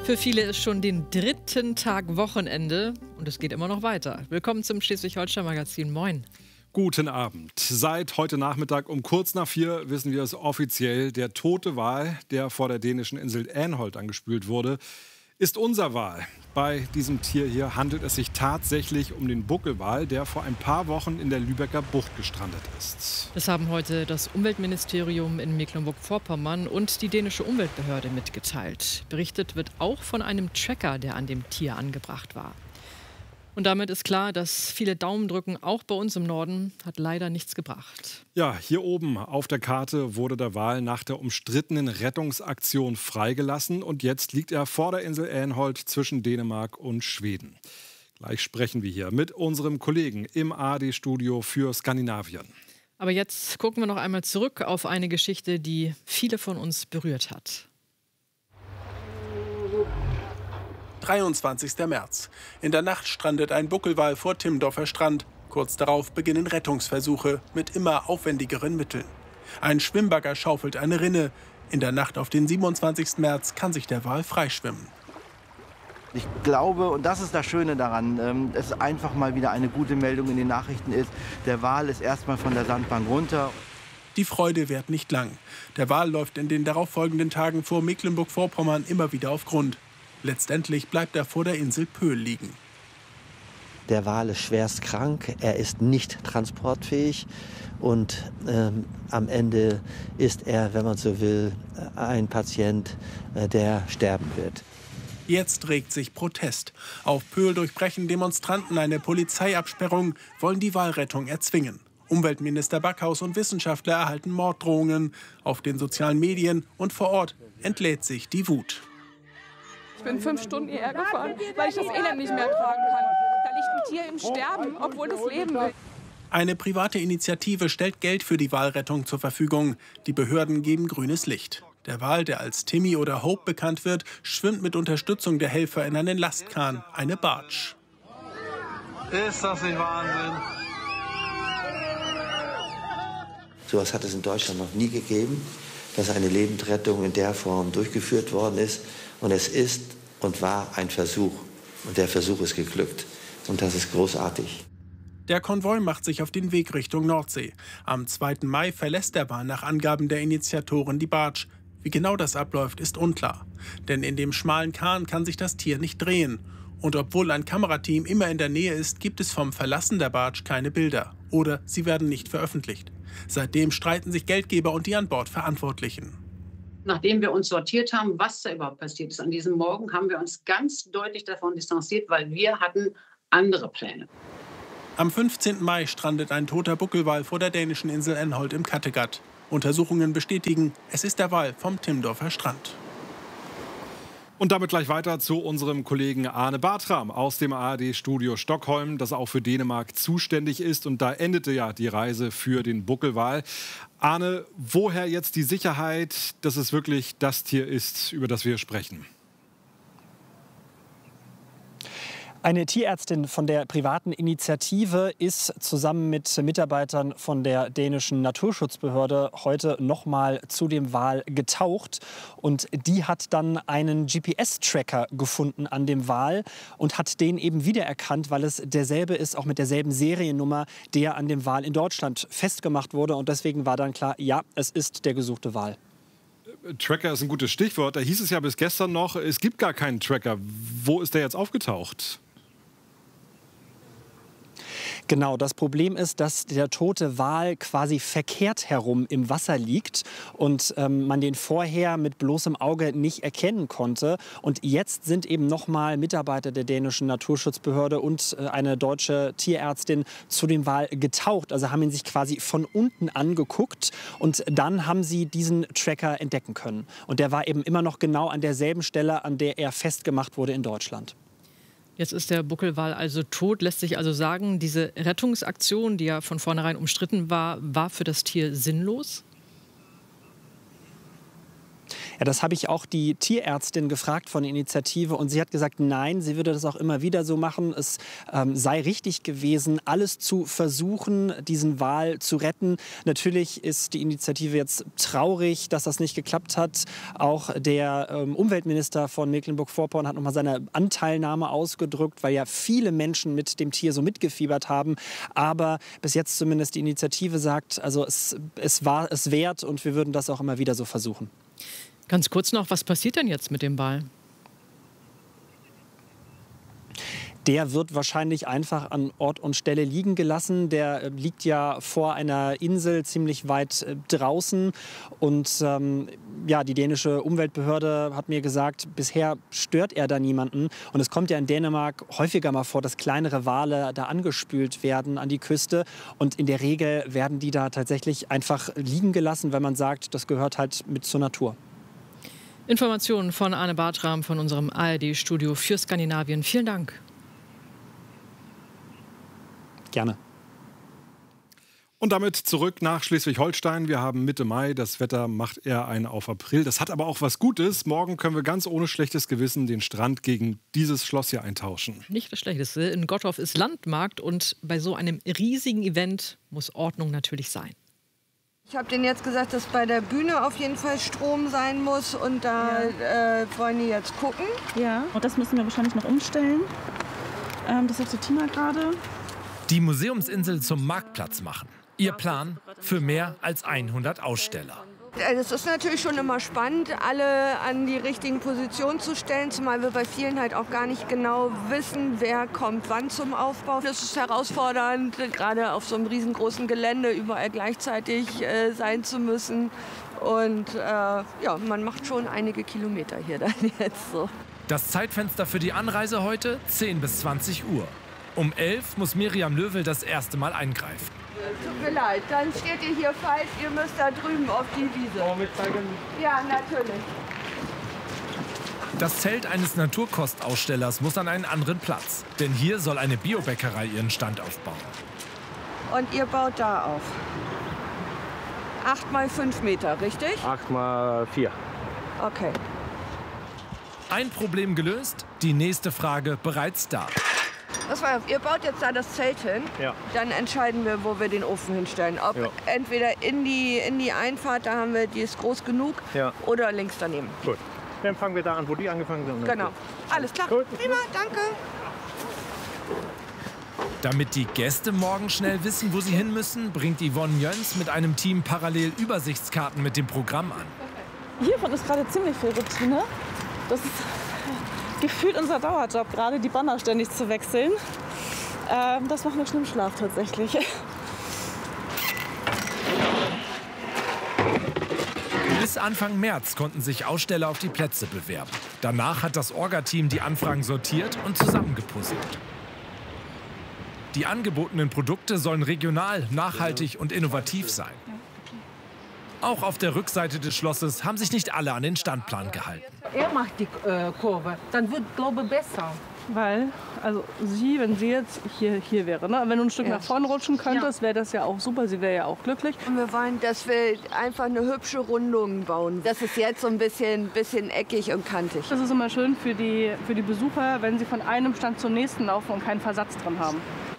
Für viele ist schon den dritten Tag Wochenende und es geht immer noch weiter. Willkommen zum Schleswig-Holstein-Magazin. Moin. Guten Abend. Seit heute Nachmittag um kurz nach 4 wissen wir es offiziell. Der tote Wal, der vor der dänischen Insel Änholt angespült wurde, ist unser Wal. Bei diesem Tier hier handelt es sich tatsächlich um den Buckelwal, der vor ein paar Wochen in der Lübecker Bucht gestrandet ist. Das haben heute das Umweltministerium in Mecklenburg-Vorpommern und die dänische Umweltbehörde mitgeteilt. Berichtet wird auch von einem Tracker, der an dem Tier angebracht war. Und damit ist klar, dass viele Daumendrücken auch bei uns im Norden hat leider nichts gebracht. Ja, hier oben auf der Karte wurde der Wal nach der umstrittenen Rettungsaktion freigelassen und jetzt liegt er vor der Insel Änholt zwischen Dänemark und Schweden. Gleich sprechen wir hier mit unserem Kollegen im ARD-Studio für Skandinavien. Aber jetzt gucken wir noch einmal zurück auf eine Geschichte, die viele von uns berührt hat. 23. März. In der Nacht strandet ein Buckelwal vor Timmendorfer Strand. Kurz darauf beginnen Rettungsversuche mit immer aufwendigeren Mitteln. Ein Schwimmbagger schaufelt eine Rinne. In der Nacht auf den 27. März kann sich der Wal freischwimmen. Ich glaube, und das ist das Schöne daran, dass es einfach mal wieder eine gute Meldung in den Nachrichten ist. Der Wal ist erstmal von der Sandbank runter. Die Freude währt nicht lang. Der Wal läuft in den darauffolgenden Tagen vor Mecklenburg-Vorpommern immer wieder auf Grund. Letztendlich bleibt er vor der Insel Pöhl liegen. Der Wal ist schwerst krank, er ist nicht transportfähig und am Ende ist er, wenn man so will, ein Patient, der sterben wird. Jetzt regt sich Protest. Auf Pöhl durchbrechen Demonstranten eine Polizeiabsperrung, wollen die Walrettung erzwingen. Umweltminister Backhaus und Wissenschaftler erhalten Morddrohungen. Auf den sozialen Medien und vor Ort entlädt sich die Wut. Ich bin 5 Stunden hierher gefahren, weil ich das Elend nicht mehr tragen kann. Da liegt ein Tier im Sterben, obwohl es leben will. Eine private Initiative stellt Geld für die Walrettung zur Verfügung. Die Behörden geben grünes Licht. Der Wal, der als Timmy oder Hope bekannt wird, schwimmt mit Unterstützung der Helfer in einen Lastkahn, eine Barge. Ist das nicht Wahnsinn? So etwas hat es in Deutschland noch nie gegeben, dass eine Lebendrettung in der Form durchgeführt worden ist. Und es ist und war ein Versuch. Und der Versuch ist geglückt. Und das ist großartig. Der Konvoi macht sich auf den Weg Richtung Nordsee. Am 2. Mai verlässt der Wal nach Angaben der Initiatoren die Barge. Wie genau das abläuft, ist unklar. Denn in dem schmalen Kahn kann sich das Tier nicht drehen. Und obwohl ein Kamerateam immer in der Nähe ist, gibt es vom Verlassen der Barge keine Bilder. Oder sie werden nicht veröffentlicht. Seitdem streiten sich Geldgeber und die an Bord Verantwortlichen. Nachdem wir uns sortiert haben, was da überhaupt passiert ist an diesem Morgen, haben wir uns ganz deutlich davon distanziert, weil wir hatten andere Pläne. Am 15. Mai strandet ein toter Buckelwal vor der dänischen Insel Änholt im Kattegat. Untersuchungen bestätigen, es ist der Wal vom Timmendorfer Strand. Und damit gleich weiter zu unserem Kollegen Arne Bartram aus dem ARD-Studio Stockholm, das auch für Dänemark zuständig ist. Und da endete ja die Reise für den Buckelwal. Arne, woher jetzt die Sicherheit, dass es wirklich das Tier ist, über das wir sprechen? Eine Tierärztin von der privaten Initiative ist zusammen mit Mitarbeitern von der dänischen Naturschutzbehörde heute noch mal zu dem Wal getaucht. Und die hat dann einen GPS-Tracker gefunden an dem Wal und hat den eben wiedererkannt, weil es derselbe ist, auch mit derselben Seriennummer, der an dem Wal in Deutschland festgemacht wurde. Und deswegen war dann klar, ja, es ist der gesuchte Wal. Tracker ist ein gutes Stichwort. Da hieß es ja bis gestern noch, es gibt gar keinen Tracker. Wo ist der jetzt aufgetaucht? Genau, das Problem ist, dass der tote Wal quasi verkehrt herum im Wasser liegt und man den vorher mit bloßem Auge nicht erkennen konnte. Und jetzt sind eben nochmal Mitarbeiter der dänischen Naturschutzbehörde und eine deutsche Tierärztin zu dem Wal getaucht. Also haben ihn sich quasi von unten angeguckt und dann haben sie diesen Tracker entdecken können. Und der war eben immer noch genau an derselben Stelle, an der er festgemacht wurde in Deutschland. Jetzt ist der Buckelwal also tot, lässt sich also sagen, diese Rettungsaktion, die ja von vornherein umstritten war, war für das Tier sinnlos? Ja, das habe ich auch die Tierärztin gefragt von der Initiative und sie hat gesagt, nein, sie würde das auch immer wieder so machen. Es sei richtig gewesen, alles zu versuchen, diesen Wal zu retten. Natürlich ist die Initiative jetzt traurig, dass das nicht geklappt hat. Auch der Umweltminister von Mecklenburg-Vorpommern hat nochmal seine Anteilnahme ausgedrückt, weil ja viele Menschen mit dem Tier so mitgefiebert haben. Aber bis jetzt zumindest die Initiative sagt, also es war es wert und wir würden das auch immer wieder so versuchen. Ganz kurz noch, was passiert denn jetzt mit dem Wal? Der wird wahrscheinlich einfach an Ort und Stelle liegen gelassen. Der liegt ja vor einer Insel ziemlich weit draußen. Und ja, die dänische Umweltbehörde hat mir gesagt, bisher stört er da niemanden. Und es kommt ja in Dänemark häufiger mal vor, dass kleinere Wale da angespült werden an die Küste. Und in der Regel werden die da tatsächlich einfach liegen gelassen, weil man sagt, das gehört halt mit zur Natur. Informationen von Arne Bartram von unserem ARD-Studio für Skandinavien. Vielen Dank. Gerne. Und damit zurück nach Schleswig-Holstein. Wir haben Mitte Mai. Das Wetter macht eher einen auf April. Das hat aber auch was Gutes. Morgen können wir ganz ohne schlechtes Gewissen den Strand gegen dieses Schloss hier eintauschen. Nicht das Schlechteste. In Gottorf ist Landmarkt und bei so einem riesigen Event muss Ordnung natürlich sein. Ich habe denen jetzt gesagt, dass bei der Bühne auf jeden Fall Strom sein muss und da wollen die jetzt gucken. Ja, und das müssen wir wahrscheinlich noch umstellen. Das sagt die Tina gerade. Die Museumsinsel zum Marktplatz machen. Ihr Plan für mehr als 100 Aussteller. Es ist natürlich schon immer spannend, alle an die richtigen Positionen zu stellen, zumal wir bei vielen halt auch gar nicht genau wissen, wer kommt wann zum Aufbau. Das ist herausfordernd, gerade auf so einem riesengroßen Gelände überall gleichzeitig sein zu müssen. Und ja, man macht schon einige Kilometer hier dann jetzt so. Das Zeitfenster für die Anreise heute 10 bis 20 Uhr. Um 11 muss Miriam Löwel das erste Mal eingreifen. Tut mir leid, dann steht ihr hier falsch, ihr müsst da drüben auf die Wiese. Ja, natürlich. Das Zelt eines Naturkostausstellers muss an einen anderen Platz. Denn hier soll eine Biobäckerei ihren Stand aufbauen. Und ihr baut da auf. 8 mal 5 Meter, richtig? 8 mal 4. Okay. Ein Problem gelöst, die nächste Frage bereits da. Das war, ihr baut jetzt da das Zelt hin, ja. Dann entscheiden wir, wo wir den Ofen hinstellen. Ob entweder in die Einfahrt, da haben wir, die ist groß genug, oder links daneben. Gut, dann fangen wir da an, wo die angefangen sind. Genau, alles klar, prima, danke. Damit die Gäste morgen schnell wissen, wo sie hin müssen, bringt Yvonne Jöns mit einem Team parallel Übersichtskarten mit dem Programm an. Hiervon ist gerade ziemlich viel Routine. Das ist gefühlt unser Dauerjob, gerade die Banner ständig zu wechseln. Das machen wir schon im Schlaf tatsächlich. Bis Anfang März konnten sich Aussteller auf die Plätze bewerben. Danach hat das Orga-Team die Anfragen sortiert und zusammengepuzzelt. Die angebotenen Produkte sollen regional, nachhaltig und innovativ sein. Auch auf der Rückseite des Schlosses haben sich nicht alle an den Standplan gehalten. Er macht die Kurve, dann wird, glaube ich, besser. Weil, also wenn sie jetzt hier wäre, ne? Wenn du ein Stück nach vorne rutschen könntest, wäre das ja auch super. Sie wäre ja auch glücklich. Und wir wollen, dass wir einfach eine hübsche Rundung bauen. Das ist jetzt so ein bisschen eckig und kantig. Das ist immer schön für die Besucher, wenn sie von einem Stand zum nächsten laufen und keinen Versatz drin haben.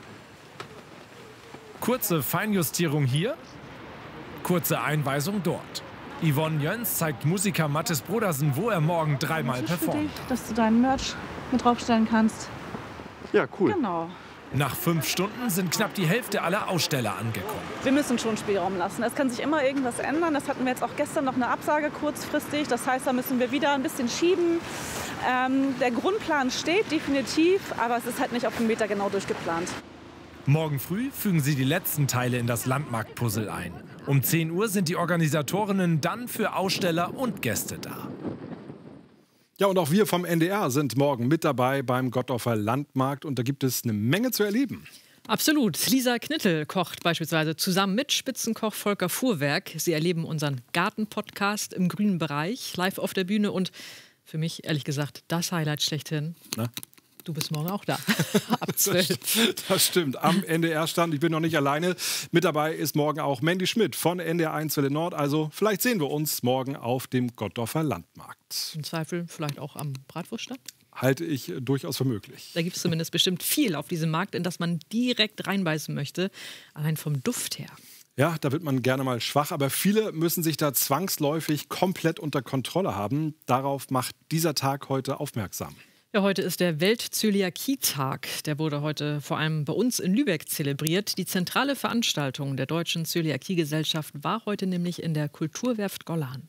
Kurze Feinjustierung hier, kurze Einweisung dort. Yvonne Jöns zeigt Musiker Mattis Brodersen, wo er morgen dreimal performt. Dass du deinen Merch mit draufstellen kannst. Ja, cool. Genau. Nach 5 Stunden sind knapp die Hälfte aller Aussteller angekommen. Wir müssen schon Spielraum lassen. Es kann sich immer irgendwas ändern. Das hatten wir jetzt auch gestern noch eine Absage kurzfristig. Das heißt, da müssen wir wieder ein bisschen schieben. Der Grundplan steht definitiv, aber es ist halt nicht auf den Meter genau durchgeplant. Morgen früh fügen sie die letzten Teile in das Landmarktpuzzle ein. Um 10 Uhr sind die Organisatorinnen dann für Aussteller und Gäste da. Ja, und auch wir vom NDR sind morgen mit dabei beim Gottorfer Landmarkt. Und da gibt es eine Menge zu erleben. Absolut. Lisa Knittel kocht beispielsweise zusammen mit Spitzenkoch Volker Fuhrwerk. Sie erleben unseren Garten-Podcast im grünen Bereich, live auf der Bühne. Und für mich, ehrlich gesagt, das Highlight schlechthin. Na? Du bist morgen auch da, ab 12. Das stimmt, am NDR-Stand. Ich bin noch nicht alleine. Mit dabei ist morgen auch Mandy Schmidt von NDR1 Welle Nord. Also vielleicht sehen wir uns morgen auf dem Gottorfer Landmarkt. Im Zweifel vielleicht auch am Bratwurststand? Halte ich durchaus für möglich. Da gibt es zumindest bestimmt viel auf diesem Markt, in das man direkt reinbeißen möchte. Allein vom Duft her. Ja, da wird man gerne mal schwach, aber viele müssen sich da zwangsläufig komplett unter Kontrolle haben. Darauf macht dieser Tag heute aufmerksam. Ja, heute ist der Welt-Zöliakie-Tag. Der wurde heute vor allem bei uns in Lübeck zelebriert. Die zentrale Veranstaltung der Deutschen Zöliakie-Gesellschaft war heute nämlich in der Kulturwerft Gollan.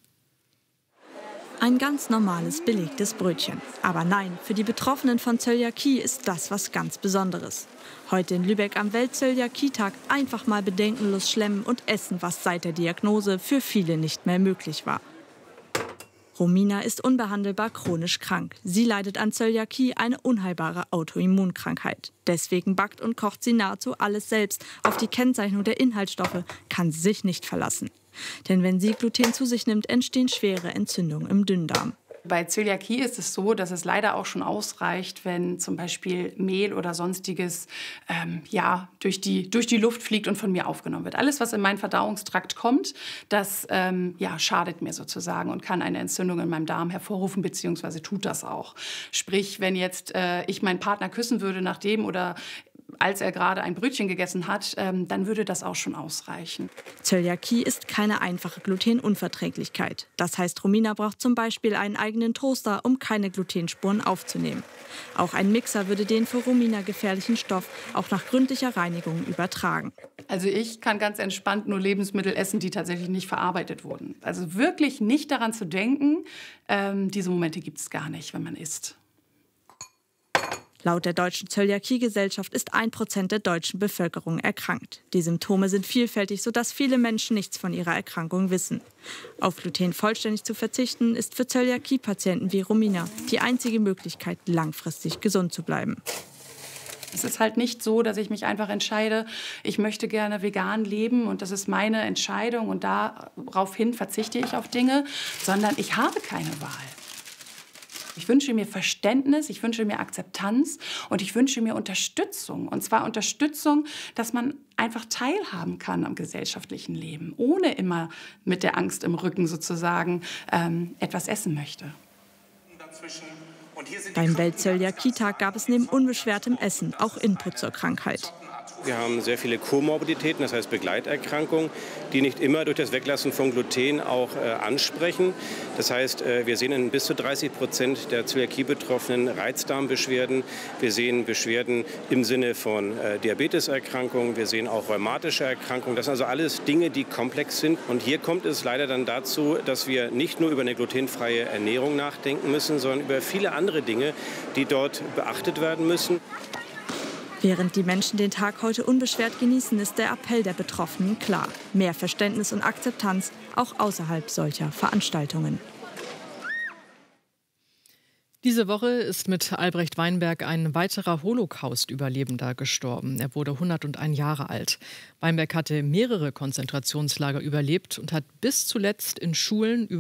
Ein ganz normales, belegtes Brötchen. Aber nein, für die Betroffenen von Zöliakie ist das was ganz Besonderes. Heute in Lübeck am Welt-Zöliakie-Tag einfach mal bedenkenlos schlemmen und essen, was seit der Diagnose für viele nicht mehr möglich war. Romina ist unbehandelbar chronisch krank. Sie leidet an Zöliakie, eine unheilbare Autoimmunkrankheit. Deswegen backt und kocht sie nahezu alles selbst. Auf die Kennzeichnung der Inhaltsstoffe kann sie sich nicht verlassen. Denn wenn sie Gluten zu sich nimmt, entstehen schwere Entzündungen im Dünndarm. Bei Zöliakie ist es so, dass es leider auch schon ausreicht, wenn zum Beispiel Mehl oder sonstiges durch die Luft fliegt und von mir aufgenommen wird. Alles, was in meinen Verdauungstrakt kommt, das schadet mir sozusagen und kann eine Entzündung in meinem Darm hervorrufen, beziehungsweise tut das auch. Sprich, wenn jetzt ich meinen Partner küssen würde nachdem oder als er gerade ein Brötchen gegessen hat, dann würde das auch schon ausreichen. Zöliakie ist keine einfache Glutenunverträglichkeit. Das heißt, Romina braucht zum Beispiel einen eigenen Toaster, um keine Glutenspuren aufzunehmen. Auch ein Mixer würde den für Romina gefährlichen Stoff auch nach gründlicher Reinigung übertragen. Also ich kann ganz entspannt nur Lebensmittel essen, die tatsächlich nicht verarbeitet wurden. Also wirklich nicht daran zu denken, diese Momente gibt es gar nicht, wenn man isst. Laut der Deutschen Zöliakie-Gesellschaft ist 1% der deutschen Bevölkerung erkrankt. Die Symptome sind vielfältig, sodass viele Menschen nichts von ihrer Erkrankung wissen. Auf Gluten vollständig zu verzichten, ist für Zöliakie-Patienten wie Romina die einzige Möglichkeit, langfristig gesund zu bleiben. Es ist halt nicht so, dass ich mich einfach entscheide, ich möchte gerne vegan leben und das ist meine Entscheidung und daraufhin verzichte ich auf Dinge, sondern ich habe keine Wahl. Ich wünsche mir Verständnis, ich wünsche mir Akzeptanz und ich wünsche mir Unterstützung. Und zwar Unterstützung, dass man einfach teilhaben kann am gesellschaftlichen Leben, ohne immer mit der Angst im Rücken sozusagen etwas essen möchte. Beim Welt-Zöliakie-Tag gab es neben unbeschwertem Essen auch Input zur Krankheit. Wir haben sehr viele Komorbiditäten, das heißt Begleiterkrankungen, die nicht immer durch das Weglassen von Gluten auch ansprechen. Das heißt, wir sehen in bis zu 30% der Zöliakie-Betroffenen Reizdarmbeschwerden. Wir sehen Beschwerden im Sinne von Diabeteserkrankungen. Wir sehen auch rheumatische Erkrankungen. Das sind also alles Dinge, die komplex sind. Und hier kommt es leider dann dazu, dass wir nicht nur über eine glutenfreie Ernährung nachdenken müssen, sondern über viele andere Dinge, die dort beachtet werden müssen. Während die Menschen den Tag heute unbeschwert genießen, ist der Appell der Betroffenen klar. Mehr Verständnis und Akzeptanz, auch außerhalb solcher Veranstaltungen. Diese Woche ist mit Albrecht Weinberg ein weiterer Holocaust-Überlebender gestorben. Er wurde 101 Jahre alt. Weinberg hatte mehrere Konzentrationslager überlebt und hat bis zuletzt in Schulen